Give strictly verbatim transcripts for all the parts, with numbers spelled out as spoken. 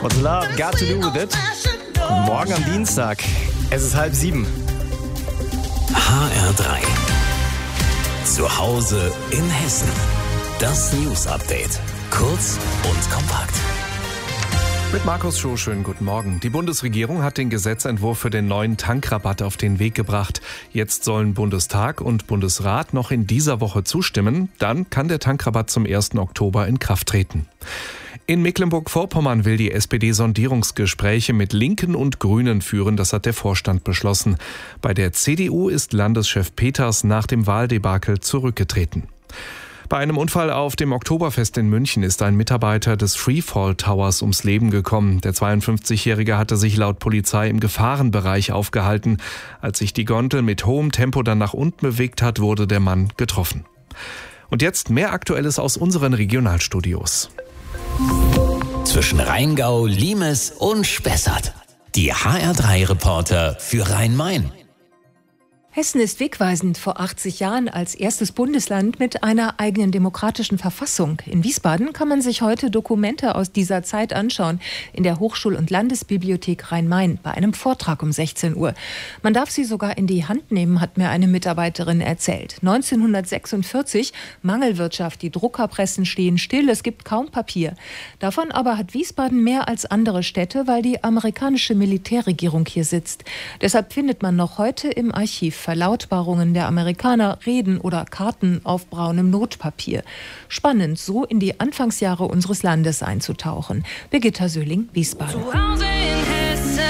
What's Love Got to Do With It? Morgen am Dienstag. Es ist halb sieben. H R drei. Zu Hause in Hessen. Das News Update. Kurz und kompakt. Mit Markus Schoh, schönen guten Morgen. Die Bundesregierung hat den Gesetzentwurf für den neuen Tankrabatt auf den Weg gebracht. Jetzt sollen Bundestag und Bundesrat noch in dieser Woche zustimmen. Dann kann der Tankrabatt zum ersten Oktober in Kraft treten. In Mecklenburg-Vorpommern will die S P D Sondierungsgespräche mit Linken und Grünen führen. Das hat der Vorstand beschlossen. Bei der C D U ist Landeschef Peters nach dem Wahldebakel zurückgetreten. Bei einem Unfall auf dem Oktoberfest in München ist ein Mitarbeiter des Freefall Towers ums Leben gekommen. Der zweiundfünfzigjährige hatte sich laut Polizei im Gefahrenbereich aufgehalten. Als sich die Gondel mit hohem Tempo dann nach unten bewegt hat, wurde der Mann getroffen. Und jetzt mehr Aktuelles aus unseren Regionalstudios. Zwischen Rheingau, Limes und Spessart. Die H R drei Reporter für Rhein-Main. Hessen ist wegweisend vor achtzig Jahren als erstes Bundesland mit einer eigenen demokratischen Verfassung. In Wiesbaden kann man sich heute Dokumente aus dieser Zeit anschauen, in der Hochschul- und Landesbibliothek Rhein-Main bei einem Vortrag um sechzehn Uhr. Man darf sie sogar in die Hand nehmen, hat mir eine Mitarbeiterin erzählt. neunzehnhundertsechsundvierzig, Mangelwirtschaft, die Druckerpressen stehen still, es gibt kaum Papier. Davon aber hat Wiesbaden mehr als andere Städte, weil die amerikanische Militärregierung hier sitzt. Deshalb findet man noch heute im Archiv Verlautbarungen der Amerikaner, Reden oder Karten auf braunem Notpapier. Spannend, so in die Anfangsjahre unseres Landes einzutauchen. Birgitta Söhling, Wiesbaden. Zu Hause in Hessen.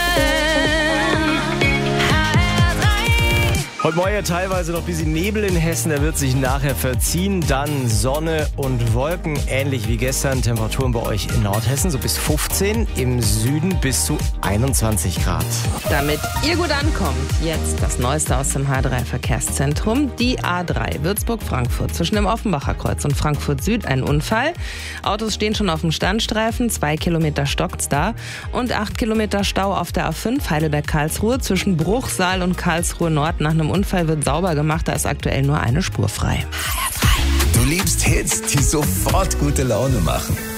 Heute Morgen teilweise noch ein bisschen Nebel in Hessen, der wird sich nachher verziehen. Dann Sonne und Wolken, ähnlich wie gestern. Temperaturen bei euch in Nordhessen so bis fünfzehn, im Süden bis zu einundzwanzig Grad. Damit ihr gut ankommt, jetzt das Neueste aus dem H drei Verkehrszentrum. Die A drei Würzburg-Frankfurt zwischen dem Offenbacher Kreuz und Frankfurt Süd ein Unfall. Autos stehen schon auf dem Standstreifen, zwei Kilometer stockt's da. Und acht Kilometer Stau auf der A fünf Heidelberg-Karlsruhe zwischen Bruchsal und Karlsruhe Nord. Nach einem Unfall wird sauber gemacht, da ist aktuell nur eine Spur frei. Du liebst Hits, die sofort gute Laune machen.